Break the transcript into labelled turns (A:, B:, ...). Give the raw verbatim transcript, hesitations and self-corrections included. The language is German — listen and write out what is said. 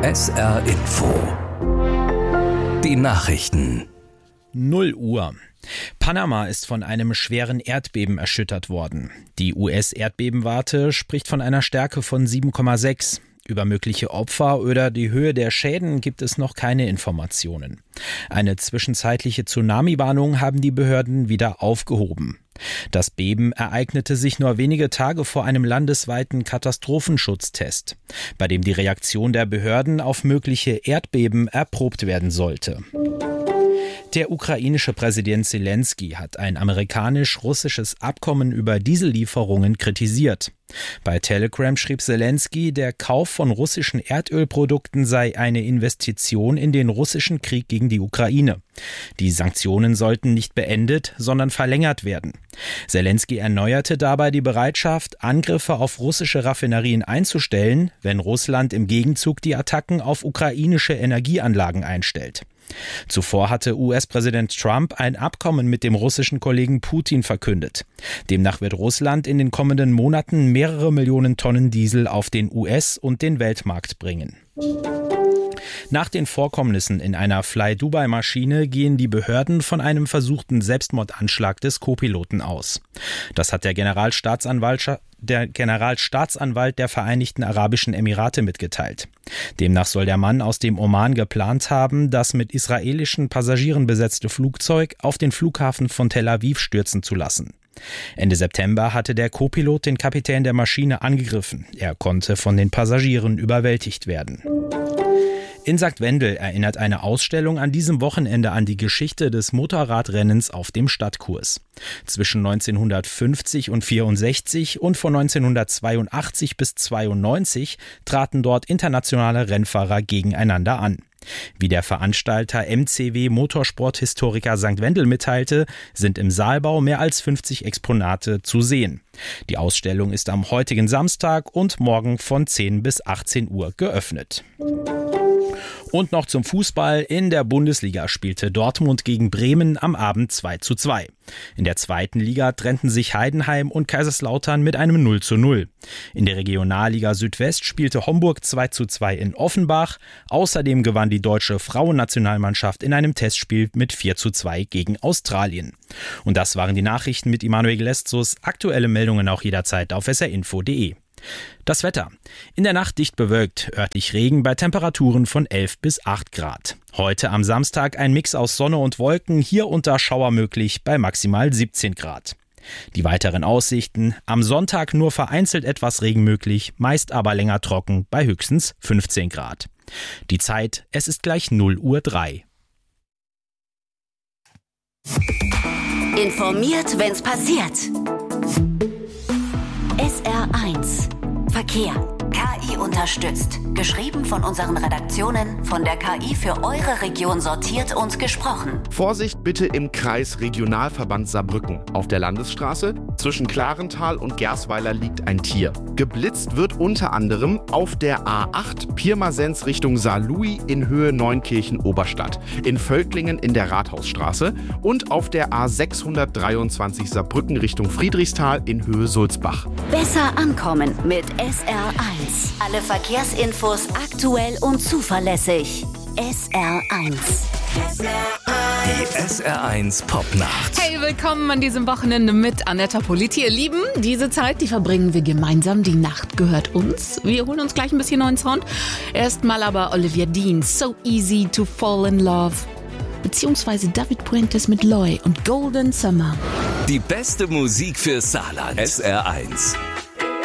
A: S R Info. Die Nachrichten.
B: null Uhr. Panama ist von einem schweren Erdbeben erschüttert worden. Die U S-Erdbebenwarte spricht von einer Stärke von sieben Komma sechs. Über mögliche Opfer oder die Höhe der Schäden gibt es noch keine Informationen. Eine zwischenzeitliche Tsunami-Warnung haben die Behörden wieder aufgehoben. Das Beben ereignete sich nur wenige Tage vor einem landesweiten Katastrophenschutztest, bei dem die Reaktion der Behörden auf mögliche Erdbeben erprobt werden sollte. Der ukrainische Präsident Selensky hat ein amerikanisch-russisches Abkommen über Diesellieferungen kritisiert. Bei Telegram schrieb Selensky, der Kauf von russischen Erdölprodukten sei eine Investition in den russischen Krieg gegen die Ukraine. Die Sanktionen sollten nicht beendet, sondern verlängert werden. Selensky erneuerte dabei die Bereitschaft, Angriffe auf russische Raffinerien einzustellen, wenn Russland im Gegenzug die Attacken auf ukrainische Energieanlagen einstellt. Zuvor hatte U S-Präsident Trump ein Abkommen mit dem russischen Kollegen Putin verkündet. Demnach wird Russland in den kommenden Monaten mehrere Millionen Tonnen Diesel auf den U S- und den Weltmarkt bringen. Nach den Vorkommnissen in einer Fly-Dubai-Maschine gehen die Behörden von einem versuchten Selbstmordanschlag des Co-Piloten aus. Das hat der Generalstaatsanwalt, der Generalstaatsanwalt der Vereinigten Arabischen Emirate mitgeteilt. Demnach soll der Mann aus dem Oman geplant haben, das mit israelischen Passagieren besetzte Flugzeug auf den Flughafen von Tel Aviv stürzen zu lassen. Ende September hatte der Co-Pilot den Kapitän der Maschine angegriffen. Er konnte von den Passagieren überwältigt werden. In Sankt Wendel erinnert eine Ausstellung an diesem Wochenende an die Geschichte des Motorradrennens auf dem Stadtkurs. Zwischen neunzehnhundertfünfzig und vierundsechzig und von neunzehnhundertzweiundachtzig bis zweiundneunzig traten dort internationale Rennfahrer gegeneinander an. Wie der Veranstalter M C W Motorsporthistoriker Sankt Wendel mitteilte, sind im Saalbau mehr als fünfzig Exponate zu sehen. Die Ausstellung ist am heutigen Samstag und morgen von zehn bis achtzehn Uhr geöffnet. Und noch zum Fußball. In der Bundesliga spielte Dortmund gegen Bremen am Abend zwei zu zwei. In der zweiten Liga trennten sich Heidenheim und Kaiserslautern mit einem null zu null. In der Regionalliga Südwest spielte Homburg zwei zu zwei in Offenbach. Außerdem gewann die deutsche Frauennationalmannschaft in einem Testspiel mit vier zu zwei gegen Australien. Und das waren die Nachrichten mit Immanuel Gleszus. Aktuelle Meldungen auch jederzeit auf s r info punkt d e. Das Wetter. In der Nacht dicht bewölkt, örtlich Regen bei Temperaturen von elf bis acht Grad. Heute am Samstag ein Mix aus Sonne und Wolken, hier unter Schauer möglich bei maximal siebzehn Grad. Die weiteren Aussichten. Am Sonntag nur vereinzelt etwas Regen möglich, meist aber länger trocken bei höchstens fünfzehn Grad. Die Zeit, es ist gleich null Uhr drei.
C: Informiert, wenn's passiert. S R eins Verkehr. K I unterstützt. Geschrieben von unseren Redaktionen, von der K I für eure Region sortiert und gesprochen.
D: Vorsicht bitte im Kreis Regionalverband Saarbrücken. Auf der Landesstraße zwischen Klarental und Gersweiler liegt ein Tier. Geblitzt wird unter anderem auf der A acht Pirmasens Richtung Saarlouis in Höhe Neunkirchen-Oberstadt, in Völklingen in der Rathausstraße und auf der A sechshundertdreiundzwanzig Saarbrücken Richtung Friedrichsthal in Höhe Sulzbach.
C: Besser ankommen mit S R eins. Alle Verkehrsinfos aktuell und zuverlässig. S R eins.
A: Die S R eins Popnacht.
E: Hey, willkommen an diesem Wochenende mit Anetta Politi. Ihr Lieben, diese Zeit, die verbringen wir gemeinsam. Die Nacht gehört uns. Wir holen uns gleich ein bisschen neuen Sound. Erstmal aber Olivia Dean, So Easy to Fall in Love. Beziehungsweise David Puentes mit Loy und Golden Summer.
A: Die beste Musik für Saarland. S R eins.